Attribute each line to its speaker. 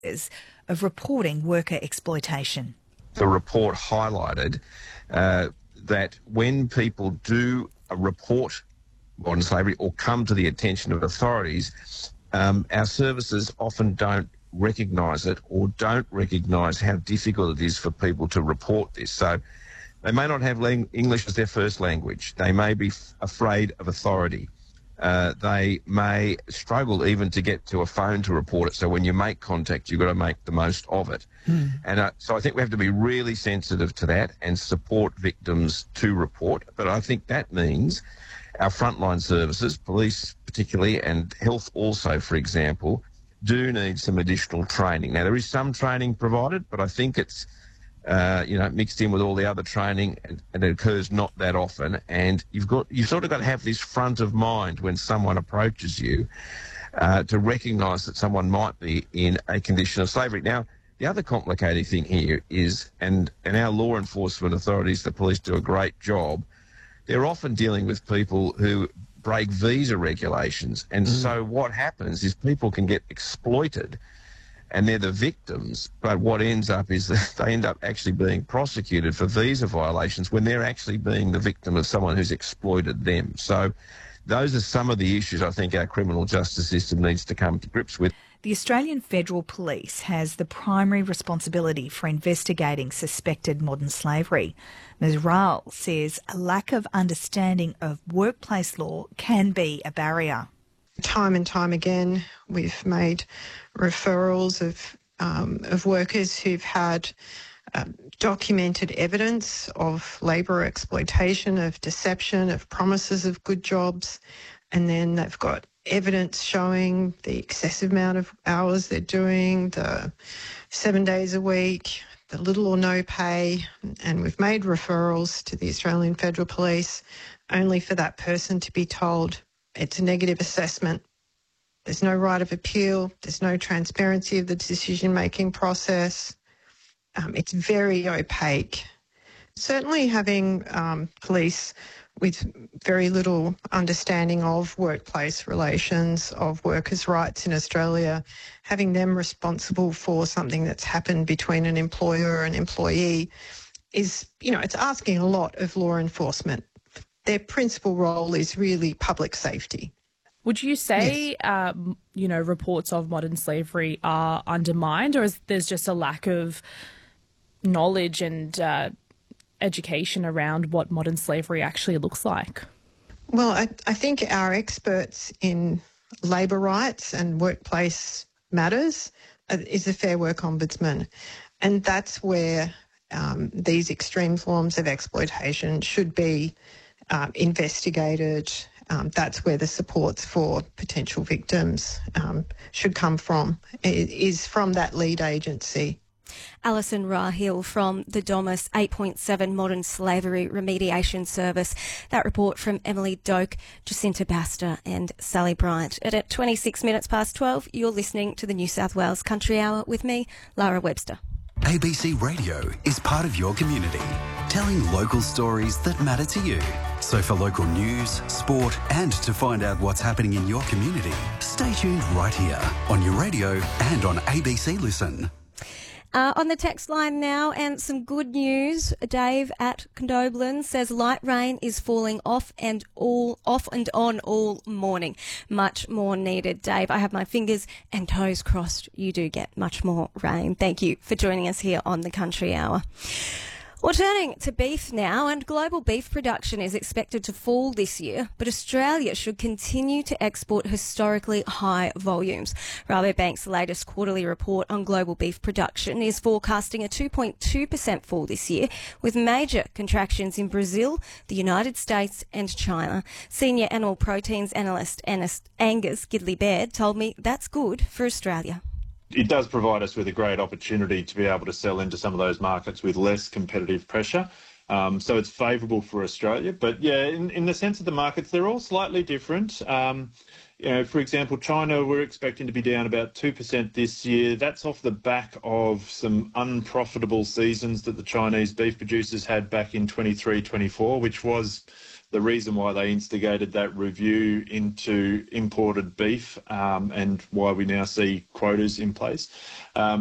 Speaker 1: of reporting worker exploitation.
Speaker 2: The report highlighted that when people do report modern slavery or come to the attention of authorities, our services often don't recognise it or don't recognise how difficult it is for people to report this. So they may not have English as their first language. They may be afraid of authority. They may struggle even to get to a phone to report it. So when you make contact, you've got to make the most of it. And so I think we have to be really sensitive to that and support victims to report. But I think that means our frontline services, police particularly, and health also, for example, do need some additional training. Now, there is some training provided, but I think it's mixed in with all the other training, and it occurs not that often. And you've sort of got to have this front of mind when someone approaches you to recognise that someone might be in a condition of slavery. Now, the other complicated thing here is, and our law enforcement authorities, the police, do a great job. They're often dealing with people who break visa regulations, and so what happens is people can get exploited and they're the victims, but what ends up is that they end up actually being prosecuted for visa violations when they're actually being the victim of someone who's exploited them. So those are some of the issues I think our criminal justice system needs to come to grips with.
Speaker 1: The Australian Federal Police has the primary responsibility for investigating suspected modern slavery. Ms Rahl says a lack of understanding of workplace law can be a barrier.
Speaker 3: Time and time again, we've made referrals of workers who've had documented evidence of labour exploitation, of deception, of promises of good jobs, and then they've got evidence showing the excessive amount of hours they're doing, the 7 days a week, the little or no pay, and we've made referrals to the Australian Federal Police only for that person to be told it's a negative assessment. There's no right of appeal. There's no transparency of the decision-making process. It's very opaque. Certainly having police with very little understanding of workplace relations, of workers' rights in Australia, having them responsible for something that's happened between an employer and employee is, it's asking a lot of law enforcement. Their principal role is really public safety.
Speaker 4: Would you say,
Speaker 3: Yes.
Speaker 4: Reports of modern slavery are undermined, or is there's just a lack of knowledge and education around what modern slavery actually looks like?
Speaker 3: Well, I think our experts in labour rights and workplace matters is the Fair Work Ombudsman, and that's where these extreme forms of exploitation should be investigated. That's where the supports for potential victims should come from, is from that lead agency.
Speaker 5: Alison Rahill from the DOMIS 8.7 Modern Slavery Remediation Service. That report from Emily Doak, Jacinta Baster and Sally Bryant. At 26 minutes past 12, you're listening to the New South Wales Country Hour with me, Lara Webster.
Speaker 6: ABC Radio is part of your community, telling local stories that matter to you. So for local news, sport and to find out what's happening in your community, stay tuned right here on your radio and on ABC Listen.
Speaker 5: On the text line now, and some good news. Dave at Condobolin says light rain is falling off and on all morning. Much more needed, Dave. I have my fingers and toes crossed. You do get much more rain. Thank you for joining us here on the Country Hour. Well, turning to beef now, and global beef production is expected to fall this year, but Australia should continue to export historically high volumes. Rabobank's latest quarterly report on global beef production is forecasting a 2.2% fall this year, with major contractions in Brazil, the United States and China. Senior animal proteins analyst Angus Gidley-Baird told me that's good for Australia.
Speaker 7: It does provide us with a great opportunity to be able to sell into some of those markets with less competitive pressure. So it's favourable for Australia. But yeah, in the sense of the markets, they're all slightly different. For example, China, we're expecting to be down about 2% this year. That's off the back of some unprofitable seasons that the Chinese beef producers had back in 23-24, which was the reason why they instigated that review into imported beef and why we now see quotas in place.